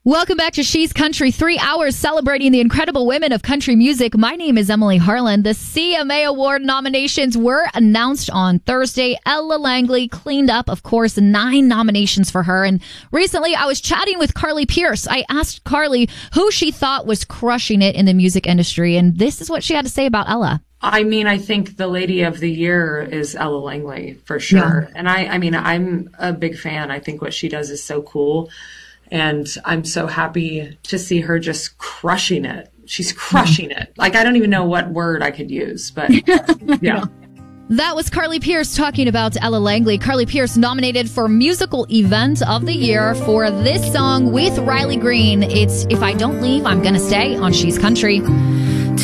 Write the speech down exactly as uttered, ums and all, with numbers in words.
Welcome back to She's Country, three hours celebrating the incredible women of country music. My name is Emily Harlan. The C M A Award nominations were announced on Thursday. Ella Langley cleaned up, of course, nine nominations for her. And recently I was chatting with Carly Pearce. I asked Carly who she thought was crushing it in the music industry, and this is what she had to say about Ella. I mean, I think the lady of the year is Ella Langley, for sure. Yeah. And I, I mean, I'm a big fan. I think what she does is so cool. And I'm so happy to see her just crushing it. She's crushing it. Like, I don't even know what word I could use, but yeah. That was Carly Pearce talking about Ella Langley. Carly Pearce nominated for Musical Event of the Year for this song with Riley Green. It's If I Don't Leave, I'm Gonna Stay on She's Country.